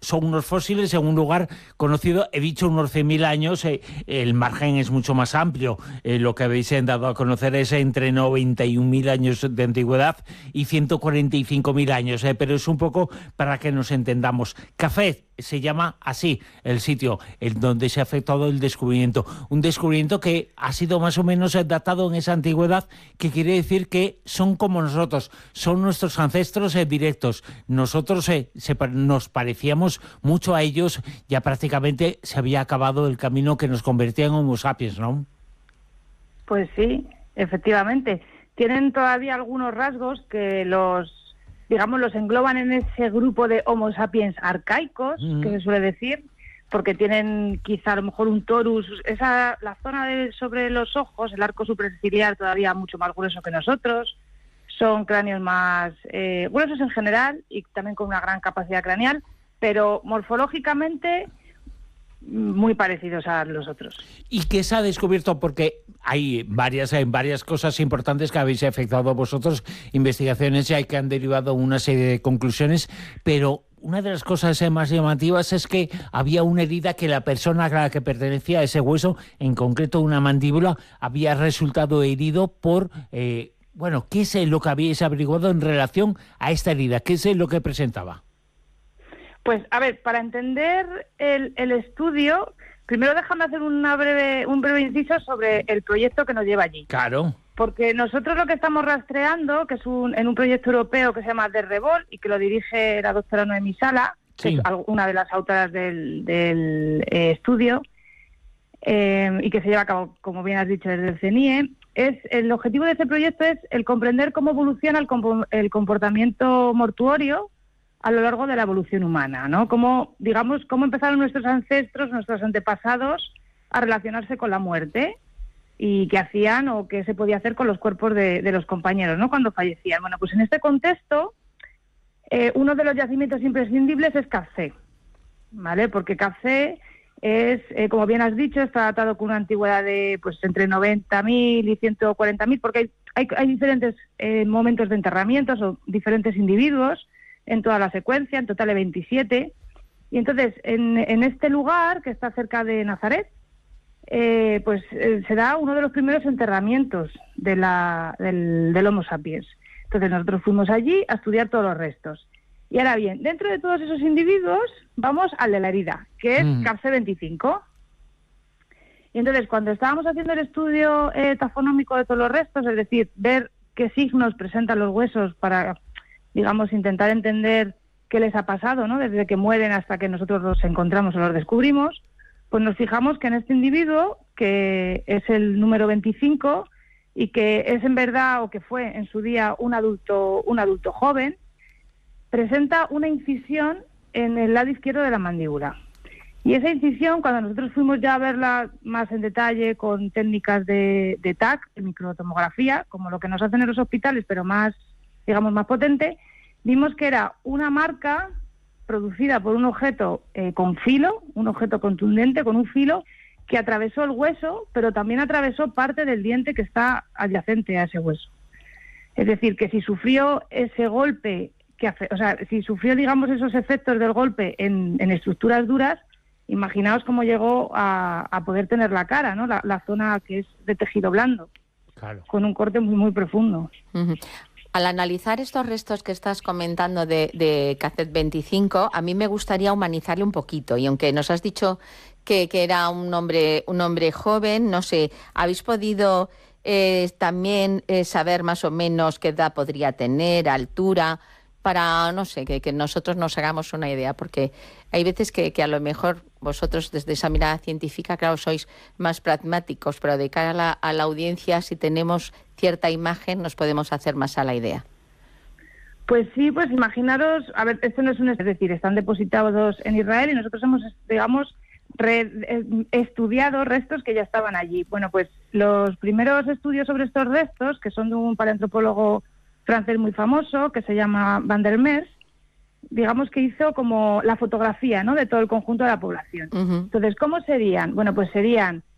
son unos fósiles en un lugar conocido, he dicho unos 100.000 años, el margen es mucho más amplio. Lo que habéis dado a conocer es entre 91.000 años de antigüedad y 145.000 años, pero es un poco para que nos entendamos. Café se llama así el sitio en donde se ha efectuado el descubrimiento. Un descubrimiento que ha sido más o menos datado en esa antigüedad, que quiere decir que son como nosotros, son nuestros ancestros directos. Nosotros nos parecíamos mucho a ellos, ya prácticamente se había acabado el camino que nos convertía en Homo sapiens, ¿no? Pues sí, efectivamente. Tienen todavía algunos rasgos que los engloban en ese grupo de Homo sapiens arcaicos, que se suele decir, porque tienen quizá a lo mejor un torus, la zona sobre los ojos, el arco superciliar todavía mucho más grueso que nosotros, son cráneos más gruesos en general y también con una gran capacidad craneal, pero morfológicamente muy parecidos a los otros. ¿Y qué se ha descubierto? Porque hay varias cosas importantes que habéis efectuado vosotros, investigaciones y que han derivado una serie de conclusiones, pero una de las cosas más llamativas es que había una herida que la persona a la que pertenecía a ese hueso, en concreto una mandíbula, había resultado herido por... ¿qué es lo que habéis averiguado en relación a esta herida? ¿Qué es lo que presentaba? Pues, a ver, para entender el estudio, primero déjame hacer un breve inciso sobre el proyecto que nos lleva allí. Claro. Porque nosotros lo que estamos rastreando, que es en un proyecto europeo que se llama The Revol y que lo dirige la doctora Noemí Sala, sí, que es una de las autoras del estudio, y que se lleva a cabo, como bien has dicho, desde el CNIE, el objetivo de ese proyecto es el comprender cómo evoluciona el comportamiento mortuorio a lo largo de la evolución humana, ¿no? Cómo empezaron nuestros ancestros, nuestros antepasados a relacionarse con la muerte y qué hacían o qué se podía hacer con los cuerpos de los compañeros, ¿no?, cuando fallecían. Bueno, pues en este contexto, uno de los yacimientos imprescindibles es Café, ¿vale? Porque Café es, como bien has dicho, está datado con una antigüedad de entre 90.000 y 140.000, porque hay diferentes momentos de enterramientos o diferentes individuos en toda la secuencia, en total de 27. Y entonces, en este lugar, que está cerca de Nazaret, se da uno de los primeros enterramientos del Homo sapiens. Entonces nosotros fuimos allí a estudiar todos los restos. Y ahora bien, dentro de todos esos individuos, vamos al de la herida, que es CARC25. Y entonces, cuando estábamos haciendo el estudio tafonómico de todos los restos, es decir, ver qué signos presentan los huesos para, intentar entender qué les ha pasado, ¿no?, desde que mueren hasta que nosotros los encontramos o los descubrimos, pues nos fijamos que en este individuo, que es el número 25, y que es en verdad, o que fue en su día, un adulto joven, presenta una incisión en el lado izquierdo de la mandíbula. Y esa incisión, cuando nosotros fuimos ya a verla más en detalle con técnicas de TAC, de microtomografía, como lo que nos hacen en los hospitales, pero más potente, vimos que era una marca producida por un objeto con filo, un objeto contundente con un filo que atravesó el hueso, pero también atravesó parte del diente que está adyacente a ese hueso. Es decir, que si sufrió ese golpe, si sufrió, esos efectos del golpe en estructuras duras, imaginaos cómo llegó a poder tener la cara, ¿no?, la zona que es de tejido blando, claro, con un corte muy, muy profundo. Uh-huh. Al analizar estos restos que estás comentando de CARC25, a mí me gustaría humanizarle un poquito, y aunque nos has dicho que era un hombre joven, no sé, ¿habéis podido también saber más o menos qué edad podría tener, altura, para, no sé, que nosotros nos hagamos una idea? Porque hay veces que a lo mejor vosotros desde esa mirada científica, claro, sois más pragmáticos, pero de cara a la audiencia, si tenemos cierta imagen, nos podemos hacer más a la idea. Pues sí, pues imaginaros, a ver, esto no es es decir, están depositados en Israel y nosotros hemos, estudiado restos que ya estaban allí. Bueno, pues los primeros estudios sobre estos restos, que son de un paleantropólogo francés muy famoso, que se llama Van der Meers, que hizo como la fotografía, ¿no?, de todo el conjunto de la población. Uh-huh. Entonces, ¿cómo serían? Bueno, pues serían